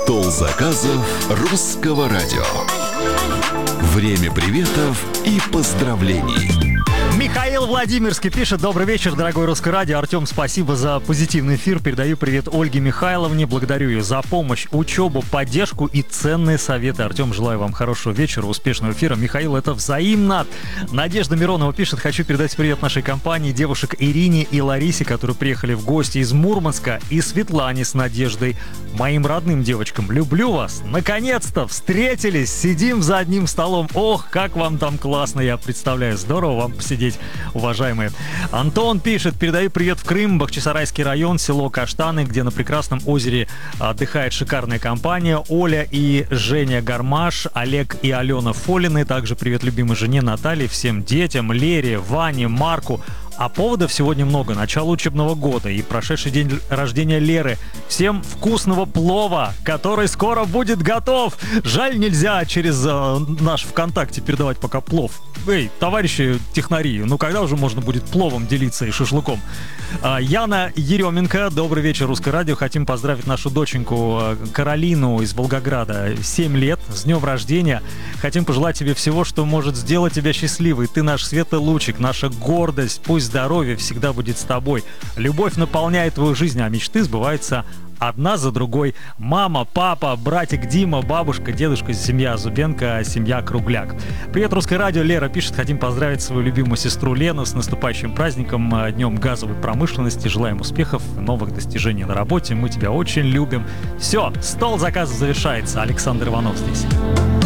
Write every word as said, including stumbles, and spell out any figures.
Стол заказов русского радио. Время приветов и поздравлений. Михаил Владимирский пишет: добрый вечер, дорогой Русское радио. Артем, спасибо за позитивный эфир. Передаю привет Ольге Михайловне. Благодарю ее за помощь, учебу, поддержку и ценные советы. Артем, желаю вам хорошего вечера, успешного эфира. Михаил, это взаимно. Надежда Миронова пишет: хочу передать привет нашей компании, девушек Ирине и Ларисе, которые приехали в гости из Мурманска, и Светлане с Надеждой, моим родным девочкам. Люблю вас. Наконец-то встретились, сидим за одним столом. Ох, как вам там классно, я представляю. Здорово вам посидеть, уважаемые. Антон пишет: передаю привет в Крым, Бахчисарайский район, село Каштаны, где на прекрасном озере отдыхает шикарная компания. Оля и Женя Гармаш, Олег и Алена Фолины. Также привет любимой жене Наталье, всем детям, Лере, Ване, Марку. А поводов сегодня много. Начало учебного года и прошедший день рождения Леры. Всем вкусного плова, который скоро будет готов. Жаль, нельзя через э, наш ВКонтакте передавать пока плов. Эй, товарищи технари, ну когда уже можно будет пловом делиться и шашлыком? А, Яна Еременко, добрый вечер, Русское радио. Хотим поздравить нашу доченьку Каролину из Волгограда. семь лет, с днем рождения. Хотим пожелать тебе всего, что может сделать тебя счастливой. Ты наш светлый лучик, наша гордость. Пусть здоровье всегда будет с тобой. Любовь наполняет твою жизнь, а мечты сбываются одна за другой. Мама, папа, братик Дима, бабушка, дедушка, семья Зубенко, семья Кругляк. Привет, Русское радио. Лера пишет: хотим поздравить свою любимую сестру Лену с наступающим праздником, Днем газовой промышленности. Желаем успехов, новых достижений на работе. Мы тебя очень любим. Все, стол заказа завершается. Александр Иванов здесь.